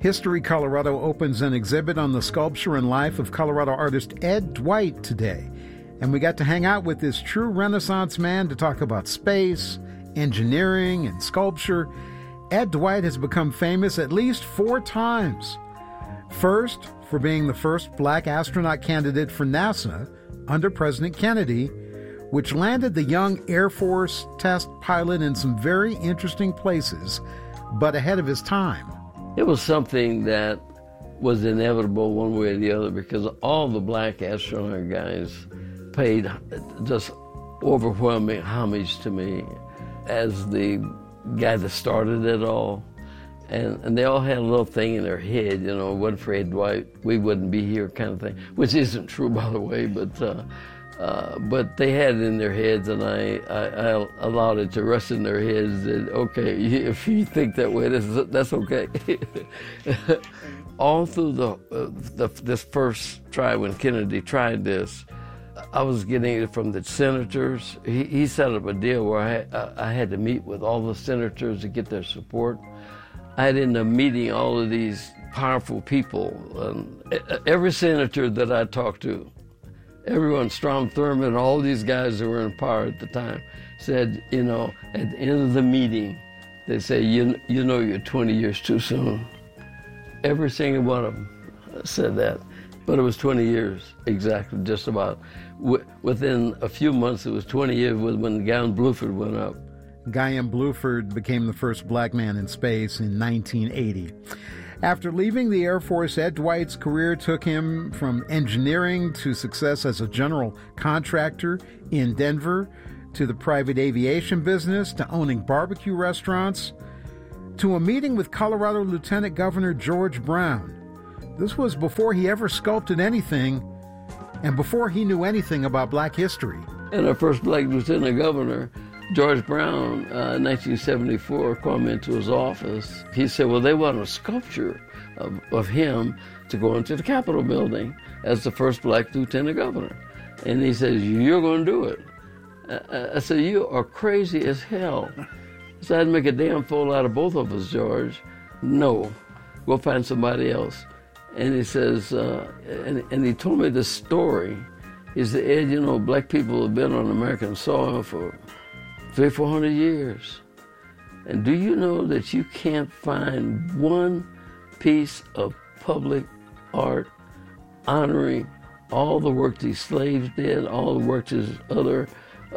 History Colorado opens an exhibit on the sculpture and life of Colorado artist Ed Dwight today. And we got to hang out with this true Renaissance man to talk about space, engineering, and sculpture. Ed Dwight has become famous at least 4 times. First, for being the first black astronaut candidate for NASA under President Kennedy, which landed the young Air Force test pilot in some very interesting places, but ahead of his time. It was something that was inevitable one way or the other because all the black astronaut guys paid just overwhelming homage to me as the guy that started it all. And they all had a little thing in their head, you know, it wasn't for Ed Dwight, we wouldn't be here kind of thing, which isn't true, by the way, but they had it in their heads, and I allowed it to rest in their heads that, okay, if you think that way, that's okay. All through this first try, when Kennedy tried this, I was getting it from the senators. He set up a deal where I had to meet with all the senators to get their support. I had ended up meeting all of these powerful people. Every senator that I talked to, everyone, Strom Thurmond, all these guys that were in power at the time, said, you know, at the end of the meeting, they say, you know you're 20 years too soon. Every single one of them said that. But it was 20 years, exactly, just about. Within a few months, it was 20 years when Guy M. Bluford went up. Guy M. Bluford became the first black man in space in 1980. After leaving the Air Force, Ed Dwight's career took him from engineering to success as a general contractor in Denver, to the private aviation business, to owning barbecue restaurants, to a meeting with Colorado Lieutenant Governor George Brown. This was before he ever sculpted anything and before he knew anything about black history. And our first black lieutenant governor, George Brown, in 1974, called me into his office. He said, well, they want a sculpture of him to go into the Capitol building as the first black lieutenant governor. And he says, you're going to do it. I said, you are crazy as hell. So I'd make a damn fool out of both of us, George. No, go find somebody else. And he says, and he told me this story. He said, Ed, you know, black people have been on American soil for 300-400 years. And do you know that you can't find one piece of public art honoring all the work these slaves did, all the work these other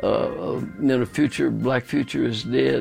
future black futurists did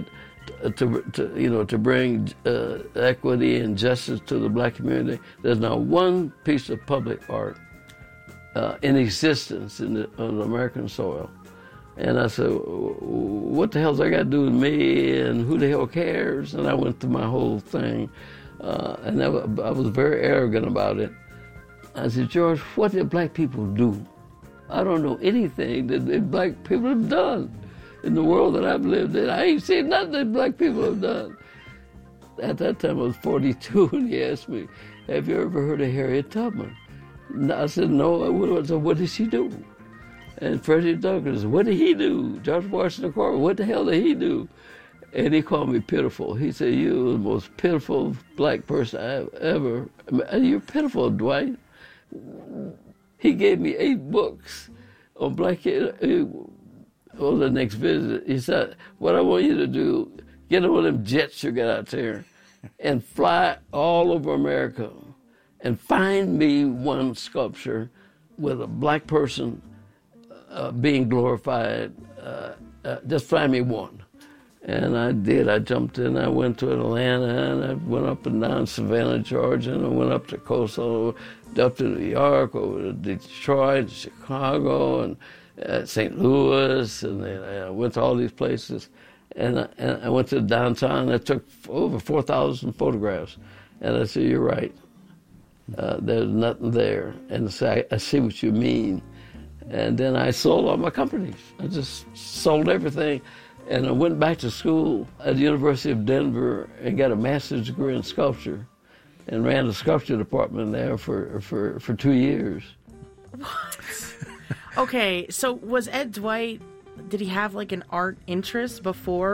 to bring equity and justice to the black community? There's not one piece of public art in existence on the American soil. And I said, what the hell's that got to do with me, and who the hell cares? And I went through my whole thing, and I was very arrogant about it. I said, George, what did black people do? I don't know anything that black people have done in the world that I've lived in. I ain't seen nothing that black people have done. At that time, I was 42, and he asked me, have you ever heard of Harriet Tubman? And I said, no. So what did she do? And Frederick Douglass, what did he do? George Washington Carver, what the hell did he do? And he called me pitiful. He said, you're the most pitiful black person I've ever. You're pitiful, Dwight. He gave me 8 books on black. On the next visit, he said, what I want you to do, get one of them jets you got out there and fly all over America and find me one sculpture with a black person being glorified. Just find me one. And I did. I jumped in. I went to Atlanta, and I went up and down Savannah, Georgia, and I went up to coastal, up to New York, over to Detroit, Chicago, and St. Louis, and then I went to all these places. And I went to downtown. I took over 4,000 photographs. And I said, you're right. There's nothing there. And I see what you mean. And then I sold all my companies. I just sold everything. And I went back to school at the University of Denver and got a master's degree in sculpture and ran the sculpture department there for 2 years. What? Okay, so was Ed Dwight, did he have like an art interest before?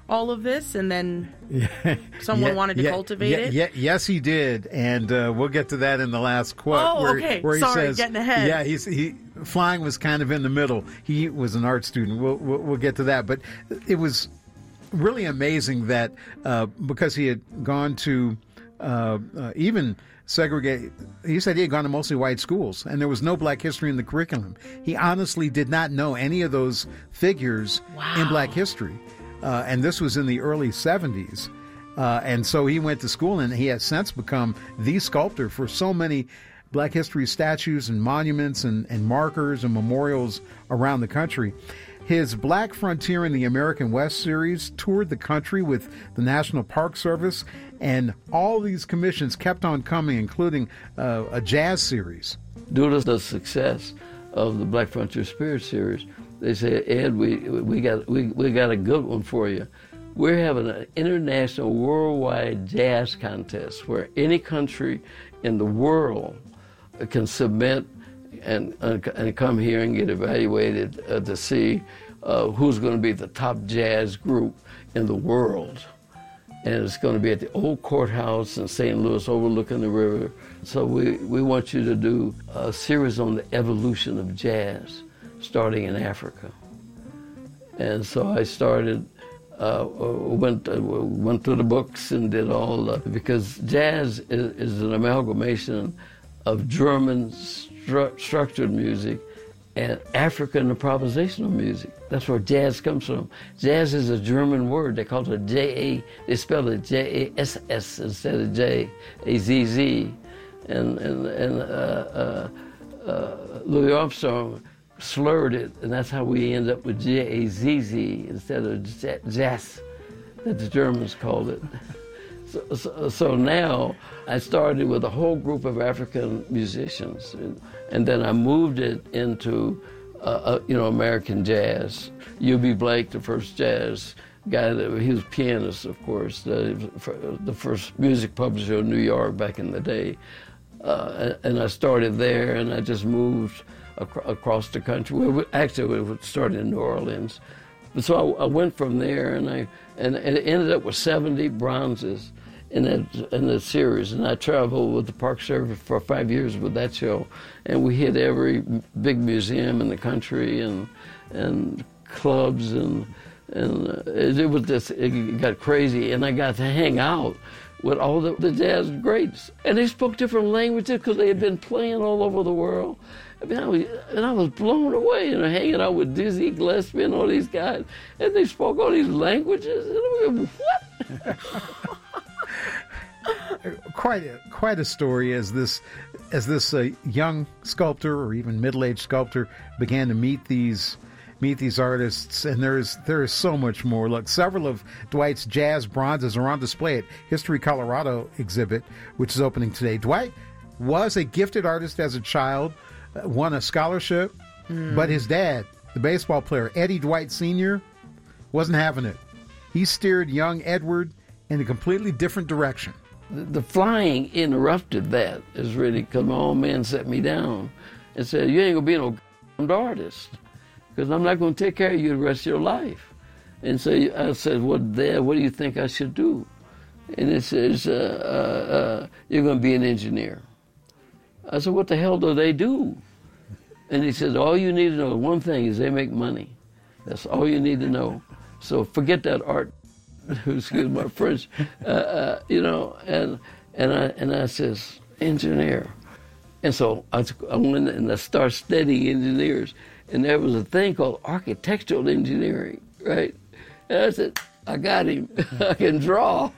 all of this, and then someone wanted to cultivate it? Yes, he did, and we'll get to that in the last quote. Oh, okay. Where he Sorry, says, getting ahead. Yeah, flying was kind of in the middle. He was an art student. We'll get to that, but it was really amazing that because he had gone to even segregate. He said he had gone to mostly white schools, and there was no Black history in the curriculum. He honestly did not know any of those figures in Black history, and this was in the early 70s. And so he went to school, and he has since become the sculptor for so many Black history statues and monuments and markers and memorials around the country. His Black Frontier in the American West series toured the country with the National Park Service, and all these commissions kept on coming, including a jazz series. Due to the success of the Black Frontier Spirit series, they said, Ed, we got a good one for you. We're having an international worldwide jazz contest where any country in the world can submit and come here and get evaluated to see who's going to be the top jazz group in the world. And it's going to be at the old courthouse in St. Louis overlooking the river. So we want you to do a series on the evolution of jazz, starting in Africa. And so I started, went through the books and did all, because jazz is an amalgamation of German structured music and African improvisational music. That's where jazz comes from. Jazz is a German word. They call it J-A, they spell it J-A-S-S instead of J-A-Z-Z. And Louis Armstrong slurred it, and that's how we end up with J-A-Z-Z instead of jazz, that the Germans called it. So now I started with a whole group of African musicians, and then I moved it into American jazz. U.B. Blake, the first jazz guy, he was a pianist, of course, the first music publisher in New York back in the day. And I started there, and I just moved across the country. Actually, we started in New Orleans. So I went from there, and it ended up with 70 bronzes in that series. And I traveled with the Park Service for 5 years with that show, and we hit every big museum in the country and clubs, and it got crazy. And I got to hang out with all the jazz greats, and they spoke different languages because they had been playing all over the world. I mean, I was blown away, hanging out with Dizzy Gillespie and all these guys, and they spoke all these languages. And I mean, what? Quite a story as this young sculptor or even middle-aged sculptor began to meet these artists, and there is so much more. Look, several of Dwight's jazz bronzes are on display at History Colorado exhibit, which is opening today. Dwight was a gifted artist as a child, won a scholarship, but his dad, the baseball player Eddie Dwight Sr., wasn't having it. He steered young Edward in a completely different direction. The flying interrupted that, is really, because my old man set me down and said, you ain't going to be no artist, because I'm not going to take care of you the rest of your life. And so I said, well, Dad, what do you think I should do? And it says, you're going to be an engineer. I said, what the hell do they do? And he said, all you need to know, one thing is they make money. That's all you need to know. So forget that art, excuse my French, and I says, engineer. And so I went and I started studying engineers. And there was a thing called architectural engineering, right? And I said, I got him. I can draw.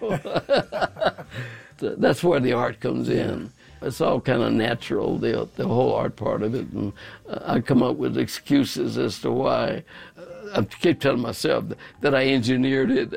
That's where the art comes in. It's all kind of natural, the whole art part of it. And I come up with excuses as to why. I keep telling myself that I engineered it.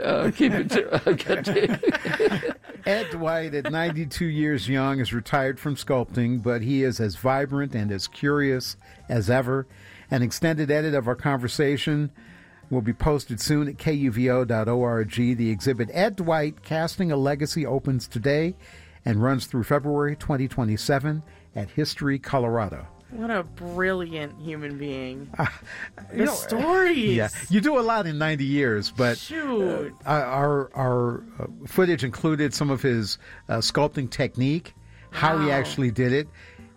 Ed Dwight, at 92 years young, is retired from sculpting, but he is as vibrant and as curious as ever. An extended edit of our conversation will be posted soon at kuvo.org. The exhibit Ed Dwight, Casting a Legacy, opens today and runs through February 2027 at History Colorado. What a brilliant human being. The stories. Yeah, you do a lot in 90 years, but shoot, our footage included some of his sculpting technique, how he actually did it.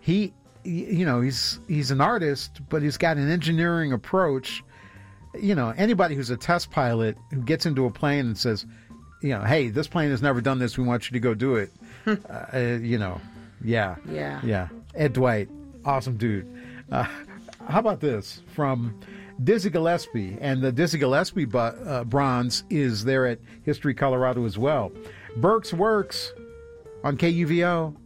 He's an artist, but he's got an engineering approach. Anybody who's a test pilot who gets into a plane and says, hey, this plane has never done this, we want you to go do it. Yeah. Ed Dwight, awesome dude. How about this from Dizzy Gillespie? And the Dizzy Gillespie bronze is there at History Colorado as well. Burke's Works on KUVO.